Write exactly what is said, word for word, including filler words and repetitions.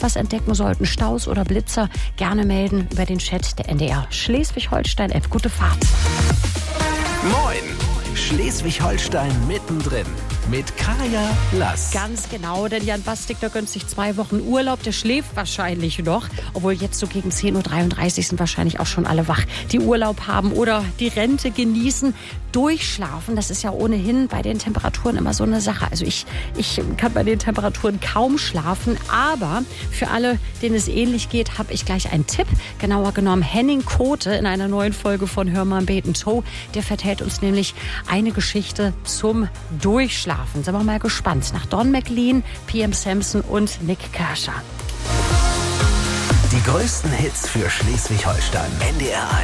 was entdecken sollten, Staus oder Blitzer, gerne melden über den Chat der N D R Schleswig-Holstein-App. Gute Fahrt. Moin! Schleswig-Holstein mittendrin mit Kaya Lass. Ganz genau, denn Jan Bastik, der gönnt sich zwei Wochen Urlaub. Der schläft wahrscheinlich noch, obwohl jetzt so gegen zehn Uhr dreiunddreißig sind wahrscheinlich auch schon alle wach, die Urlaub haben oder die Rente genießen. Durchschlafen, das ist ja ohnehin bei den Temperaturen immer so eine Sache. Also ich, ich kann bei den Temperaturen kaum schlafen, aber für alle, denen es ähnlich geht, habe ich gleich einen Tipp. Genauer genommen Henning Kote in einer neuen Folge von Hör mal Beten Toe. Der vertellt uns nämlich eine Geschichte zum Durchschlafen. Sind wir mal gespannt. Nach Don McLean, P M Sampson und Nick Kershaw. Die größten Hits für Schleswig-Holstein. N D R eins.